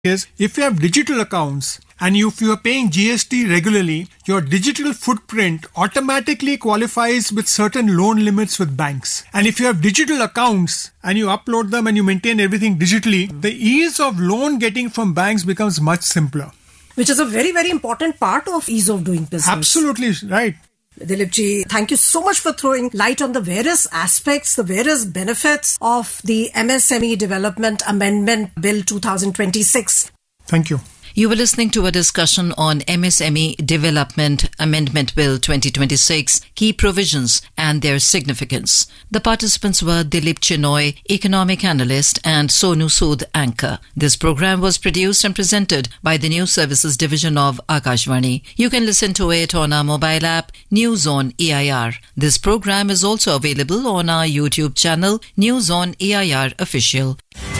is if you have digital accounts and if you are paying GST regularly, your digital footprint automatically qualifies with certain loan limits with banks. And if you have digital accounts and you upload them and you maintain everything digitally, the ease of loan getting from banks becomes much simpler. Which is a very, very important part of ease of doing business. Absolutely right. Dilipji, thank you so much for throwing light on the various aspects, the various benefits of the MSME Development Amendment Bill 2026. Thank you. You were listening to a discussion on MSME Development Amendment Bill 2026, key provisions and their significance. The participants were Dilip Chinoy, economic analyst, and Sonu Sood, anchor. This program was produced and presented by the News Services Division of Akashvani. You can listen to it on our mobile app, News on EIR. This program is also available on our YouTube channel, News on EIR Official.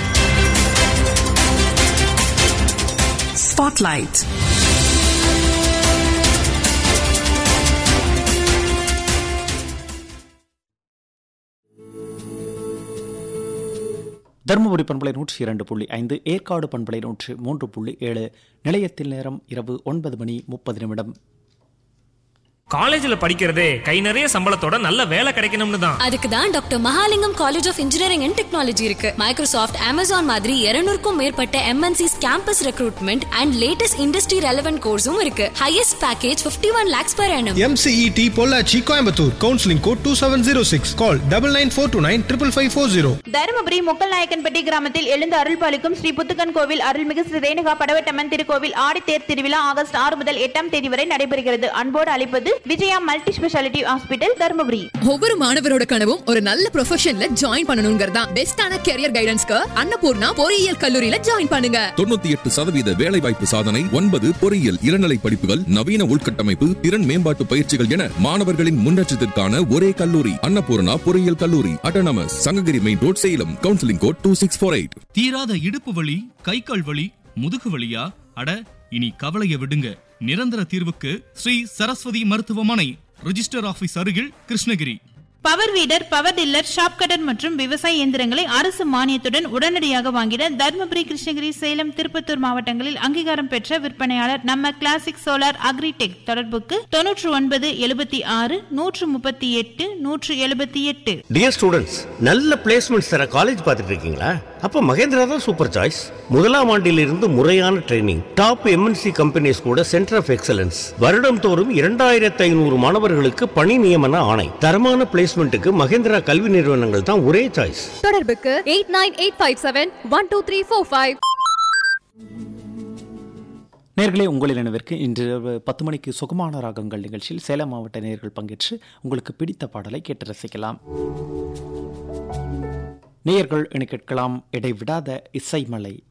Spotlight. Dharmapuri பண்பலை 102.5, ஏற்காடு பண்பலை 103.7. நிலையத்தில் நேரம் இரவு 9:30. காலேஜ்ல படிக்கிறதே கை நிறைய சம்பளத்தோட நல்ல வேலை கிடைக்கணும்னு தான். அதுக்கு தான் doctor Mahalingam college of engineering and technology இருக்கு. மைக்ரோசாஃப்ட், அமேசான் மாதிரி 200க்கும் மேற்பட்ட MNCs campus recruitment and latest industry relevant கோர்ஸும் இருக்கு. Highest package 51 lakhs per annum. MCET Pollachi Coimbatore. Counselling code 2706. கால் 9942955540. தருமபுரி முக்கல்நாயக்கன்பட்டி கிராமத்தில் எழுந்து அருள்பாலிக்கும் ஸ்ரீ புத்துக்கன் கோவில் அருள்மிகு ஸ்ரீ ரேணுகா படவேட்டம்மன் திருக்கோவில் ஆடித்தேர் திருவிழா ஆகஸ்ட் 6 முதல் 8ஆம் தேதி வரை நடைபெறுகிறது. அன்போடு அழைப்பது Vijaya multi speciality hospital, Dharmapuri. ஒவ்வொரு மாணவரோட கனவும் ஒரு நல்ல ப்ரொஃபஷன்ல ஜாயின் பண்ணணும்ங்கறதா. பெஸ்டான கரியர் கைடன்ஸ்க்கு அன்னபூர்ணா பொறியியல் கல்லூரியில ஜாயின் பண்ணுங்க. 98% வேலைவாய்ப்பு சாதனை, 9 பொறியியல் இளநிலை படிப்புகள், நவீன உள்கட்டமைப்பு, திறன் மேம்பாட்டு பயிற்சிகள் என மாணவர்களின் முன்னேற்றத்திற்கான ஒரே கல்லூரி அன்னபூர்ணா பொறியியல் கல்லூரி, autonomous, Sankagiri main road, Salem. Counselling code 2648. தீராத இடுப்பு வலி, கை கால் வலி, முதுகு வலியா? அட, இனி கவலைய விடுங்க. நிரந்தர தீர்வுக்கு ஸ்ரீ சரஸ்வதி மருத்துவமனை, ரிஜிஸ்டர் ஆபீஸ் அருகில், Krishnagiri. Power வீடர், power tiller, shop cutter மற்றும் விவசாய இயந்திரங்களை அரசு மானியத்துடன் உடனடியாக வாங்கிட தர்மபுரி, கிருஷ்ணகிரி, சேலம், திருப்பத்தூர் மாவட்டங்களில் அங்கீகாரம் பெற்ற விற்பனையாளர் நம்ம கிளாசிக் சோலார் அக்ரிடெக். தொடர்புக்கு 9976-138-178. டியர் ஸ்டூடெண்ட்ஸ், நல்ல பிளேஸ்மெண்ட்ஸ் தர காலேஜ் பார்த்துட்டு இருக்கீங்களா? அப்ப மகேந்திரா தான் சூப்பர் சாய்ஸ். முதலாம் ஆண்டிலிருந்து முறையான ட்ரைனிங், டாப் MNC கம்பெனிஸ் கூட சென்டர் ஆஃப் எக்ஸலன்ஸ், வருடம் தோறும் 2500 மாணவர்களுக்கு பணி நியமன ஆணை. தரமான பிளேஸ்மெண்ட்டுக்கு மகேந்திரா கல்வி நிறுவனங்கள் தான் ஒரே சாய்ஸ். தொடர்புக்கு 8985712345. நேர்களே, உங்களின் நினைவிற்கு இன்று 10 மணிக்கு சுகமான ராகங்கள் நிகழ்ச்சியில் சேலம் மாவட்ட நேயர்கள் பங்கேற்று உங்களுக்கு பிடித்த பாடலை கேட்டு ரசிக்கலாம். நேயர்கள் என கேட்கலாம் இடைவிடாத இசைமலை.